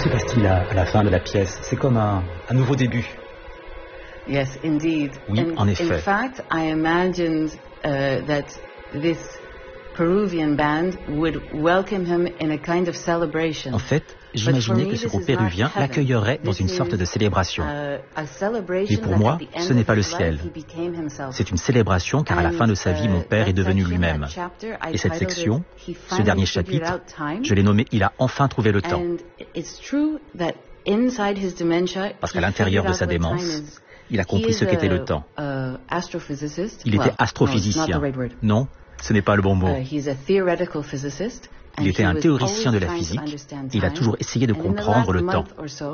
se passe-t-il à la fin de la pièce? C'est comme un nouveau début. Yes, indeed. Oui, en effet. In fact, I imagined that this Peruvian band would welcome him in a kind of celebration. En fait, j'imaginais que ce groupe péruvien l'accueillerait dans une sorte de célébration. Mais pour moi, ce n'est pas le ciel. C'est une célébration car à la fin de sa vie, mon père est devenu lui-même. Et cette section, ce dernier chapitre, je l'ai nommé « Il a enfin trouvé le temps ». Parce qu'à l'intérieur de sa démence, il a compris ce qu'était le temps. Il était astrophysicien. Non, ce n'est pas le bon mot. Il était un théoricien de la physique et il a toujours essayé de comprendre le temps.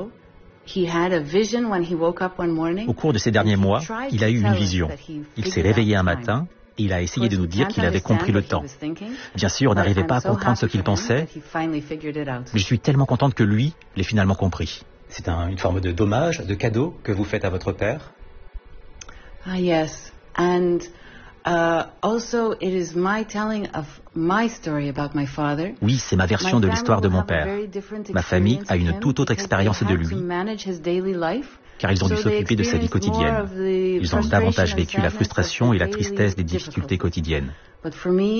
Au cours de ces derniers mois, il a eu une vision. Il s'est réveillé un matin et il a essayé de nous dire qu'il avait compris le temps. Bien sûr, on n'arrivait pas à comprendre ce qu'il pensait, mais je suis tellement contente que lui l'ait finalement compris. C'est une forme de dommage, de cadeau que vous faites à votre père? Yes, and also it is my telling of my story about my father. Oui, c'est ma version de l'histoire de mon père. Ma famille a une toute autre expérience de lui, car ils ont dû s'occuper de sa vie quotidienne. Ils ont davantage vécu la frustration et la tristesse des difficultés quotidiennes. Mais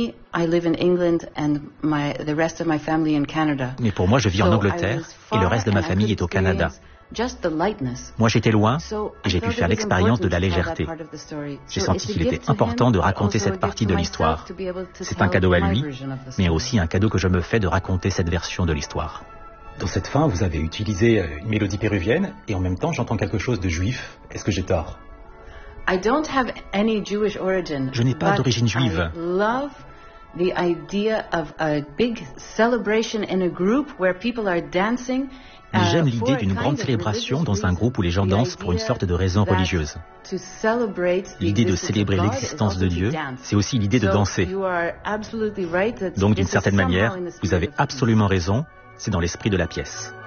pour moi, je vis en Angleterre et le reste de ma famille est au Canada. Moi, j'étais loin et j'ai pu faire l'expérience de la légèreté. J'ai senti qu'il était important de raconter cette partie de l'histoire. C'est un cadeau à lui, mais aussi un cadeau que je me fais de raconter cette version de l'histoire. Dans cette fin, vous avez utilisé une mélodie péruvienne et en même temps, j'entends quelque chose de juif. Est-ce que j'ai tort? Je n'ai pas d'origine juive. Mais j'aime l'idée d'une grande célébration dans un groupe où les gens dansent pour une sorte de raison religieuse. L'idée de célébrer l'existence de Dieu, c'est aussi l'idée de danser. Donc d'une certaine manière, vous avez absolument raison, c'est dans l'esprit de la pièce.